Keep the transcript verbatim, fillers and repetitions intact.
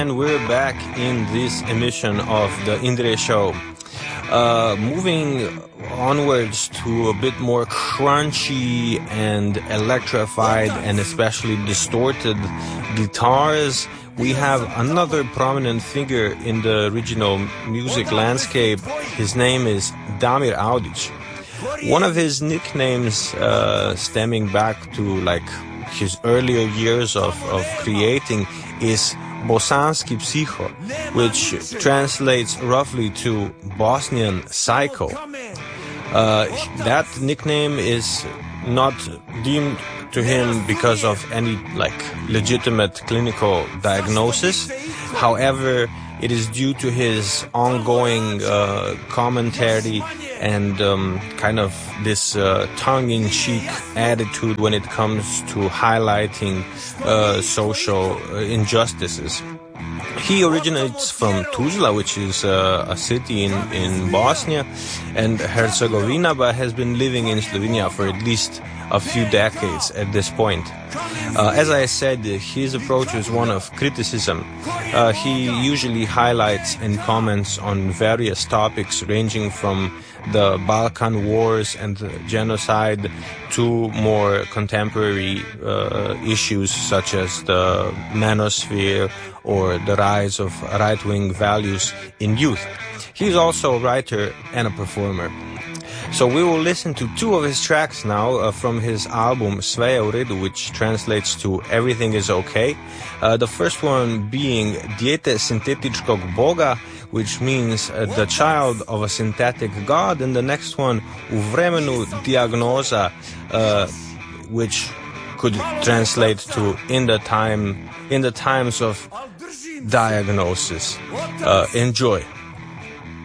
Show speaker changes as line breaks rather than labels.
And we're back in this emission of the Indre Show. Uh, moving onwards to a bit more crunchy and electrified and especially distorted guitars, we have another prominent figure in the original music landscape. His name is Damir Audić. One of his nicknames, uh, stemming back to like his earlier years of, of creating, is Bosanski Psiho, which translates roughly to Bosnian Psycho. Uh, that nickname is not deemed to him because of any like legitimate clinical diagnosis. However, it is due to his ongoing uh, commentary and um, kind of this uh, tongue-in-cheek attitude when it comes to highlighting uh, social uh, injustices. He originates from Tuzla, which is uh, a city in, in Bosnia and Herzegovina, but has been living in Slovenia for at least a few decades at this point. Uh, as I said, his approach is one of criticism. Uh, he usually highlights and comments on various topics ranging from the Balkan Wars and the genocide to more contemporary uh, issues such as the manosphere or the rise of right-wing values in youth. He's also a writer and a performer. So we will listen to two of his tracks now uh, from his album Sve je u redu, which translates to Everything is Okay. Uh, the first one being Dijete sintetičkog boga, which means uh, the child of a synthetic god, and the next one U vremenu dijagnoza, uh, which could translate to in the time in the times of diagnosis. Uh, enjoy.